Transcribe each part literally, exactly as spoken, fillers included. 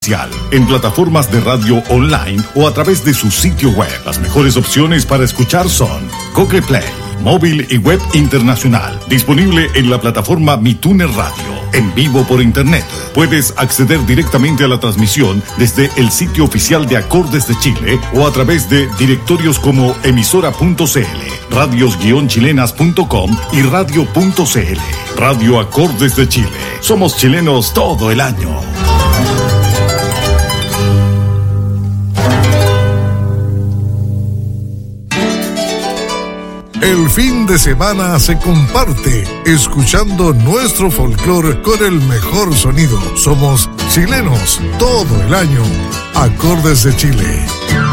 Oficial, en plataformas de radio online o a través de su sitio web. Las mejores opciones para escuchar son Google Play, móvil y web internacional. Disponible en la plataforma MiTuner Radio. En vivo por internet. Puedes acceder directamente a la transmisión desde el sitio oficial de Acordes de Chile o a través de directorios como emisora punto c l, radios guion chilenas punto com y radio punto c l. Radio Acordes de Chile. Somos chilenos todo el año. El fin de semana se comparte escuchando nuestro folclore con el mejor sonido. Somos chilenos todo el año. Acordes de Chile.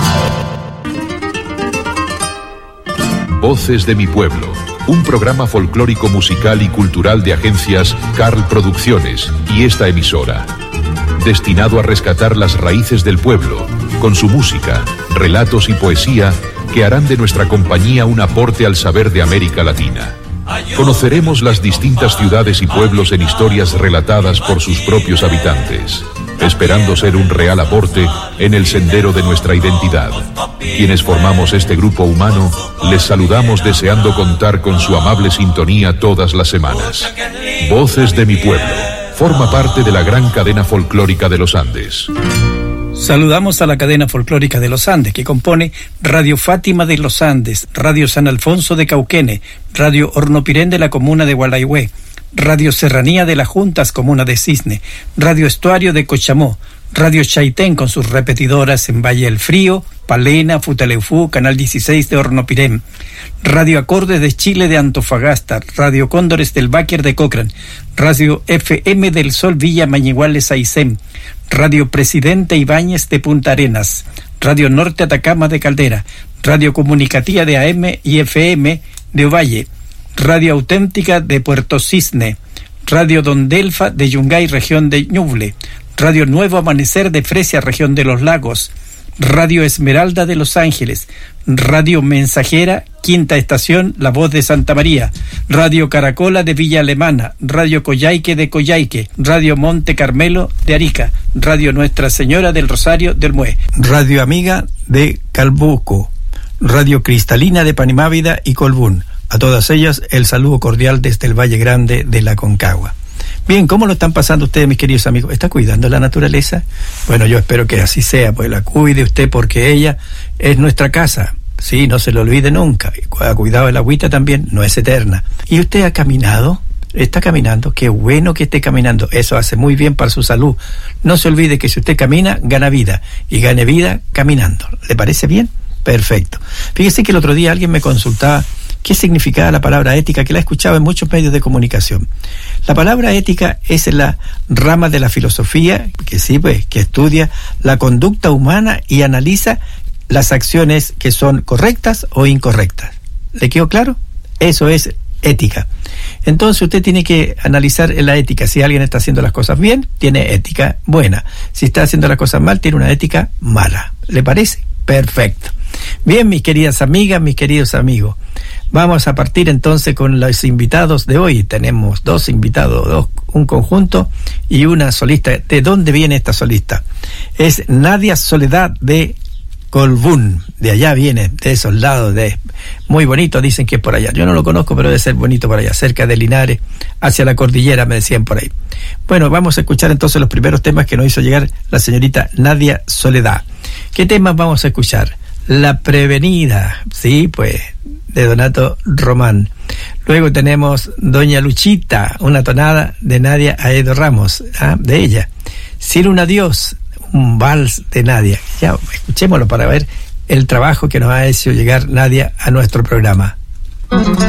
Voces de mi pueblo. Un programa folclórico musical y cultural de agencias Carl Producciones y esta emisora. Destinado a rescatar las raíces del pueblo, con su música, relatos y poesía que harán de nuestra compañía un aporte al saber de América Latina. Conoceremos las distintas ciudades y pueblos en historias relatadas por sus propios habitantes, esperando ser un real aporte en el sendero de nuestra identidad. Quienes formamos este grupo humano, les saludamos deseando contar con su amable sintonía todas las semanas. Voces de mi pueblo. Forma parte de la gran cadena folclórica de los Andes. Saludamos a la cadena folclórica de los Andes, que compone Radio Fátima de los Andes, Radio San Alfonso de Cauquene, Radio Hornopirén de la comuna de Gualaihue, Radio Serranía de las Juntas, comuna de Cisne, Radio Estuario de Cochamó, Radio Chaitén con sus repetidoras en Valle del Frío, Palena, Futaleufú, Canal dieciséis de Hornopirén, Radio Acordes de Chile de Antofagasta, Radio Cóndores del Báquer de Cochrane, Radio F M del Sol Villa Mañiguales Aysén, Radio Presidente Ibáñez de Punta Arenas, Radio Norte Atacama de Caldera, Radio Comunicativa de A M y F M de Ovalle, Radio Auténtica de Puerto Cisne, Radio Don Delfa de Yungay, región de Ñuble, Radio Nuevo Amanecer de Fresia, región de Los Lagos, Radio Esmeralda de Los Ángeles, Radio Mensajera, Quinta Estación, La Voz de Santa María, Radio Caracola de Villa Alemana, Radio Coyhaique de Coyhaique, Radio Monte Carmelo de Arica, Radio Nuestra Señora del Rosario del Mue, Radio Amiga de Calbuco, Radio Cristalina de Panimávida y Colbún. A todas ellas, el saludo cordial desde el Valle Grande de la Concagua. Bien, ¿cómo lo están pasando ustedes, mis queridos amigos? ¿Está cuidando la naturaleza? Bueno, yo espero que así sea, pues la cuide usted porque ella es nuestra casa. Sí, no se lo olvide nunca. Ha cuidado el agüita también, no es eterna. ¿Y usted ha caminado? ¿Está caminando? Qué bueno que esté caminando. Eso hace muy bien para su salud. No se olvide que si usted camina, gana vida. Y gane vida caminando. ¿Le parece bien? Perfecto. Fíjese que el otro día alguien me consultaba qué significaba la palabra ética, que la he escuchado en muchos medios de comunicación. La palabra ética es la rama de la filosofía que sí, pues, que estudia la conducta humana y analiza las acciones que son correctas o incorrectas. ¿Le quedó claro? Eso es ética. Entonces usted tiene que analizar la ética. Si alguien está haciendo las cosas bien, tiene ética buena. Si está haciendo las cosas mal, tiene una ética mala. ¿Le parece? Perfecto. Bien, mis queridas amigas, mis queridos amigos, vamos a partir entonces con los invitados de hoy. Tenemos dos invitados, dos, un conjunto y una solista. ¿De dónde viene esta solista? Es Nadia Soledad de Colbún, de allá viene, de esos lados, de muy bonito, dicen que es por allá. Yo no lo conozco, pero debe ser bonito por allá, cerca de Linares, hacia la cordillera, me decían por ahí. Bueno, vamos a escuchar entonces los primeros temas que nos hizo llegar la señorita Nadia Soledad. ¿Qué temas vamos a escuchar? La Prevenida, sí, pues, de Donato Román. Luego tenemos Doña Luchita, una tonada de Nadia Aedo Ramos, ¿ah? de ella. Sin un adiós, un vals de Nadia. Ya, escuchémoslo para ver el trabajo que nos ha hecho llegar Nadia a nuestro programa.